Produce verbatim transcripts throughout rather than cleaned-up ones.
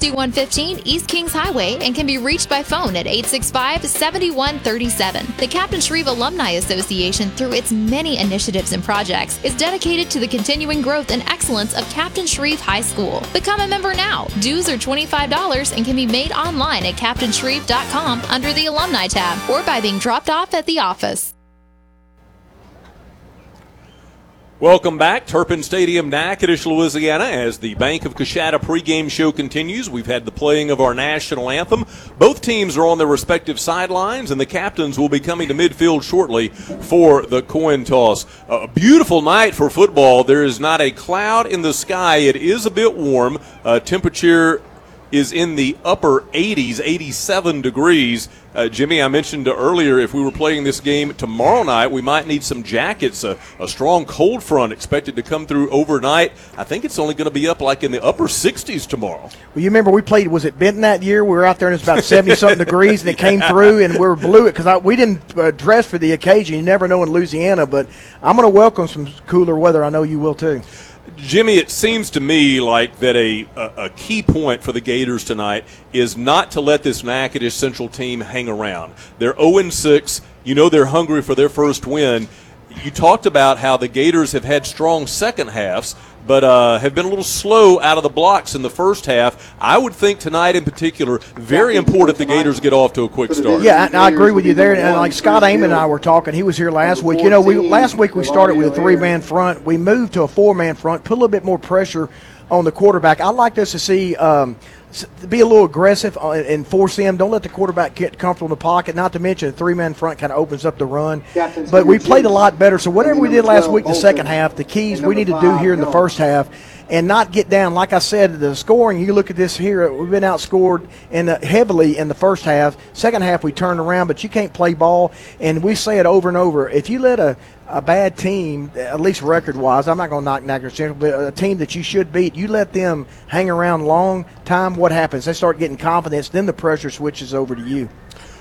sixty-one fifteen East Kings Highway and can be reached by phone at eight six five, seven one three seven. The Captain Shreve Alumni Association, through its many initiatives and projects, is dedicated to the continuing growth and excellence of Captain Shreve High School. Become a member now. Dues are twenty-five dollars and can be made online at captain shreve dot com under the Alumni tab or by being dropped off at the office. Welcome back, Turpin Stadium, Natchitoches, Louisiana, as the Bank of Coshada pregame show continues. We've had the playing of our national anthem. Both teams are on their respective sidelines, and the captains will be coming to midfield shortly for the coin toss. A beautiful night for football. There is not a cloud in the sky. It is a bit warm. Uh, temperature is in the upper eighties, eighty-seven degrees. Uh, Jimmy, I mentioned earlier if we were playing this game tomorrow night, we might need some jackets. A, a strong cold front expected to come through overnight. I think it's only going to be up like in the upper sixties tomorrow. Well, you remember we played, was it Benton that year? We were out there and it was about seventy-something degrees, and it came through, and we were blew it because we didn't uh, dress for the occasion. You never know in Louisiana, but I'm going to welcome some cooler weather. I know you will too. Jimmy, it seems to me like that a, a, a key point for the Gators tonight is not to let this Natchitoches Central team hang around. They're oh and six. You know they're hungry for their first win. You talked about how the Gators have had strong second halves, but uh, have been a little slow out of the blocks in the first half. I would think tonight in particular, very important the Gators get off to a quick start. Yeah, I, I agree with you there. And like Scott Amon and I were talking, he was here last week. You know, we last week we started with a three-man front. We moved to a four-man front, put a little bit more pressure on the quarterback. I'd like us to see um, be a little aggressive and force him. Don't let the quarterback get comfortable in the pocket. Not to mention a three-man front kind of opens up the run. But we played a lot better. So whatever we did last week, the second half, the keys we need to do here in the first half, and not get down. Like I said, the scoring, you look at this here, we've been outscored in the, heavily in the first half. Second half, we turned around, but you can't play ball. And we say it over and over. If you let a, a bad team, at least record-wise, I'm not going to knock Natchitoches Central, but a team that you should beat, you let them hang around long time, what happens? They start getting confidence, then the pressure switches over to you.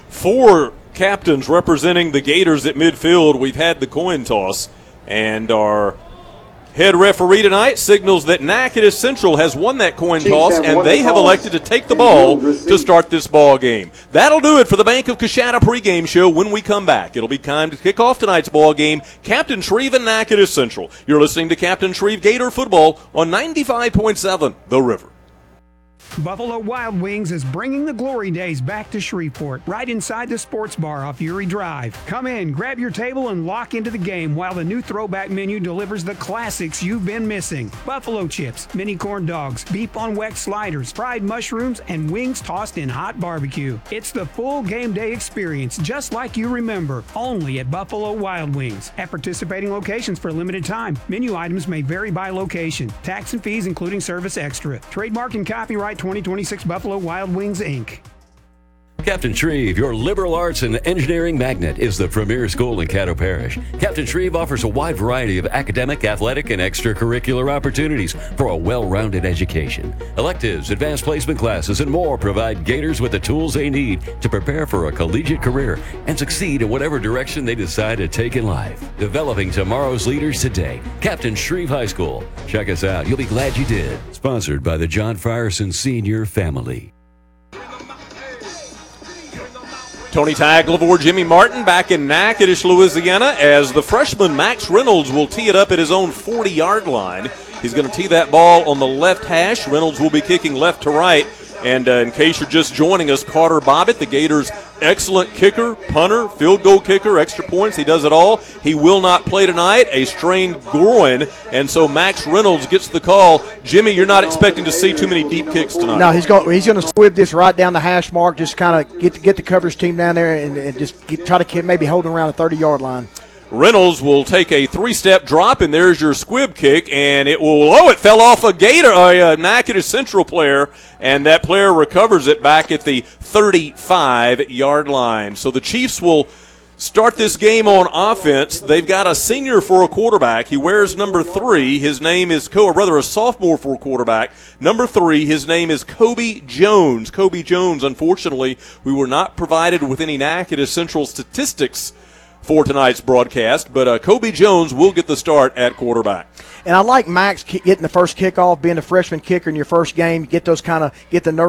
Four captains representing the Gators at midfield. We've had the coin toss, and our head referee tonight signals that Natchitoches Central has won that coin toss, and they have elected to take the ball to start this ball game. That'll do it for the Bank of Coshada pregame show. When we come back, it'll be time to kick off tonight's ball game. Captain Shreve and Natchitoches Central. You're listening to Captain Shreve Gator Football on ninety-five point seven The River. Buffalo Wild Wings is bringing the glory days back to Shreveport, right inside the sports bar off Erie Drive. Come in, grab your table, and lock into the game while the new throwback menu delivers the classics you've been missing. Buffalo chips, mini corn dogs, beef on weck sliders, fried mushrooms, and wings tossed in hot barbecue. It's the full game day experience, just like you remember, only at Buffalo Wild Wings. At participating locations for a limited time, menu items may vary by location. Tax and fees including service extra. Trademark and copyright twenty twenty-six Buffalo Wild Wings, Incorporated. Captain Shreve, your liberal arts and engineering magnet, is the premier school in Caddo Parish. Captain Shreve offers a wide variety of academic, athletic, and extracurricular opportunities for a well-rounded education. Electives, advanced placement classes, and more provide Gators with the tools they need to prepare for a collegiate career and succeed in whatever direction they decide to take in life. Developing tomorrow's leaders today. Captain Shreve High School. Check us out. You'll be glad you did. Sponsored by the John Frierson Senior Family. Tony Tagliavore, Jimmy Martin back in Natchitoches, Louisiana, as the freshman Max Reynolds will tee it up at his own forty-yard line. He's going to tee that ball on the left hash. Reynolds will be kicking left to right. And uh, in case you're just joining us, Carter Bobbitt, the Gators' excellent kicker, punter, field goal kicker, extra points. He does it all. He will not play tonight, a strained groin, and so Max Reynolds gets the call. Jimmy, you're not expecting to see too many deep kicks tonight. No, he's going he's going to squib this right down the hash mark, just kind of get, get the coverage team down there and, and just get, try to keep, maybe hold around the thirty-yard line. Reynolds will take a three-step drop, and there's your squib kick, and it will, oh, it fell off a Gator, a, a Natchitoches Central player, and that player recovers it back at the thirty-five-yard line. So the Chiefs will start this game on offense. They've got a senior for a quarterback. He wears number three. His name is, or rather a sophomore for a quarterback. Number three, his name is Kobe Jones. Kobe Jones, unfortunately, we were not provided with any Natchitoches Central statistics for tonight's broadcast, but uh, Kobe Jones will get the start at quarterback. And I like Max getting the first kickoff, being a freshman kicker in your first game, get those kind of, get the nerve